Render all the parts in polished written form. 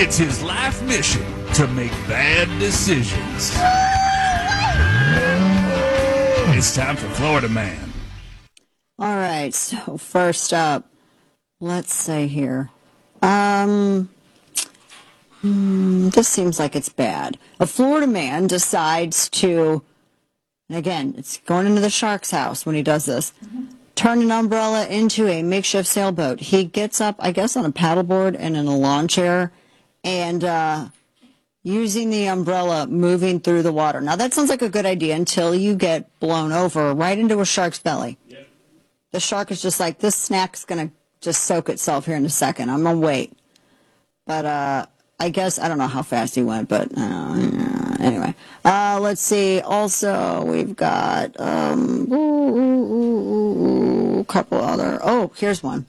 It's his life mission to make bad decisions. It's time for Florida Man. All right, so first up, let's say here. This seems like it's bad. A Florida man decides to, and again, it's going into the shark's house when he does this, turn an umbrella into a makeshift sailboat. He gets up, I guess, on a paddleboard and in a lawn chair, and using the umbrella, moving through the water. Now, that sounds like a good idea until you get blown over right into a shark's belly. Yep. The shark is just like, this snack's going to just soak itself here in a second. I'm going to wait. But I guess, I don't know how fast he went, but anyway. Let's see. Also, we've got a couple other. Oh, here's one.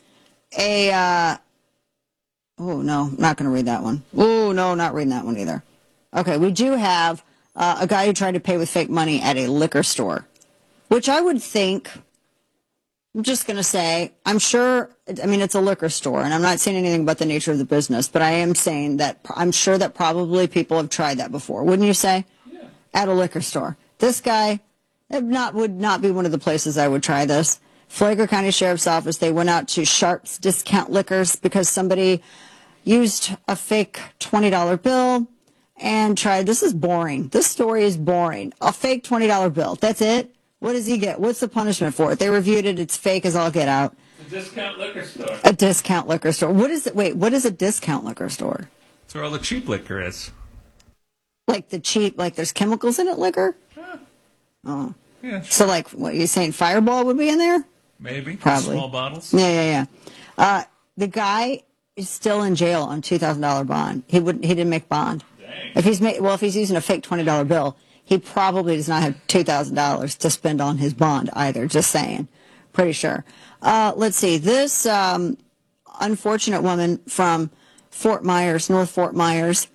Oh, no, I'm not going to read that one. Oh, no, not reading that one either. Okay, we do have a guy who tried to pay with fake money at a liquor store, which I would think, I'm just going to say, I'm sure, I mean, it's a liquor store, and I'm not saying anything about the nature of the business, but I am saying that I'm sure that probably people have tried that before, wouldn't you say? Yeah. At a liquor store. This guy would not be one of the places I would try this. Flagler County Sheriff's Office, they went out to Sharp's Discount Liquors because somebody used a fake $20 bill and tried, this is boring. This story is boring. A fake $20 bill. That's it? What does he get? What's the punishment for it? They reviewed it. It's fake as all get out. A discount liquor store. A discount liquor store. What is it? Wait, what is a discount liquor store? That's where all the cheap liquor is. Like the cheap, like there's chemicals in it liquor? Huh. Oh. Yeah. Sure. So like, what, you saying Fireball would be in there? Maybe. Probably. Small bottles? Yeah. The guy is still in jail on $2,000 bond. He didn't make bond. Dang. If he's using a fake $20 bill, he probably does not have $2,000 to spend on his bond either. Just saying. Pretty sure. Let's see. This unfortunate woman from Fort Myers, North Fort Myers,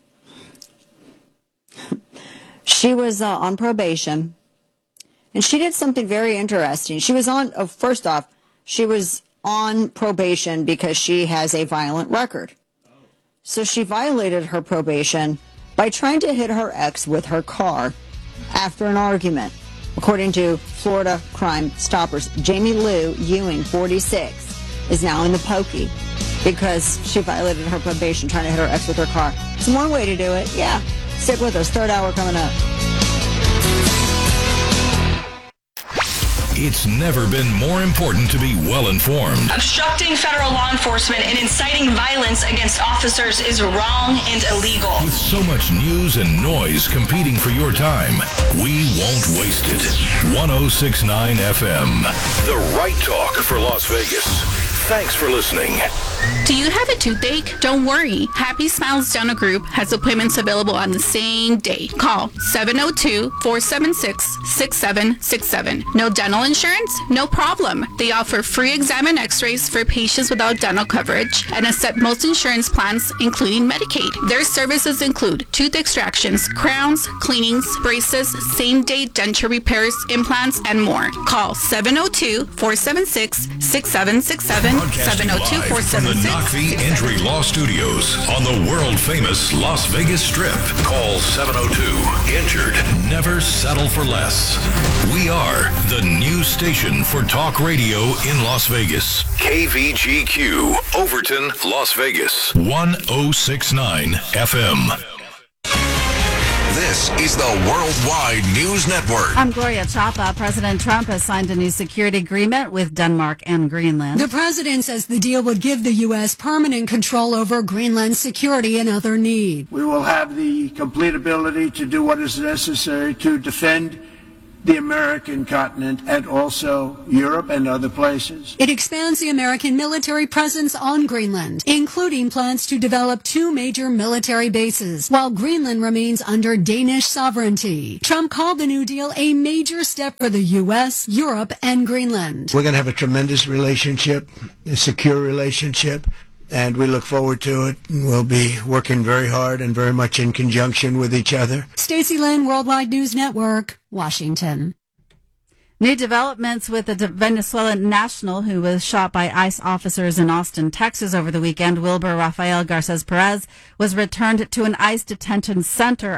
she was on probation, and she did something very interesting. She was on, first off, she was on probation because she has a violent record. So she violated her probation by trying to hit her ex with her car after an argument. According to Florida Crime Stoppers, Jamie Lou Ewing, 46, is now in the pokey because she violated her probation trying to hit her ex with her car. It's one way to do it. Yeah. Stick with us. Third hour coming up. It's never been more important to be well-informed. Obstructing federal law enforcement and inciting violence against officers is wrong and illegal. With so much news and noise competing for your time, we won't waste it. 106.9 FM. The right talk for Las Vegas. Thanks for listening. Do you have a toothache? Don't worry. Happy Smiles Dental Group has appointments available on the same day. Call 702-476-6767. No dental insurance? No problem. They offer free exam and x-rays for patients without dental coverage and accept most insurance plans, including Medicaid. Their services include tooth extractions, crowns, cleanings, braces, same-day denture repairs, implants, and more. Call 702-476-6767. 702-476-6767. The Knockvie Injury Law Studios on the world-famous Las Vegas Strip. Call 702-INJURED. Never settle for less. We are the new station for talk radio in Las Vegas. KVGQ, Overton, Las Vegas. 106.9 FM. This is the Worldwide News Network. I'm Gloria Chapa. President Trump has signed a new security agreement with Denmark and Greenland. The president says the deal would give the U.S. permanent control over Greenland's security and other needs. We will have the complete ability to do what is necessary to defend the American continent and also Europe and other places. It expands the American military presence on Greenland, including plans to develop 2 major military bases, while Greenland remains under Danish sovereignty. Trump called the new deal a major step for the U.S., Europe, and Greenland. We're going to have a tremendous relationship, a secure relationship, and we look forward to it. We'll be working very hard and very much in conjunction with each other. Stacey Lynn, Worldwide News Network, Washington. New developments with a Venezuelan national who was shot by ICE officers in Austin, Texas over the weekend. Wilbur Rafael Garces Perez was returned to an ICE detention center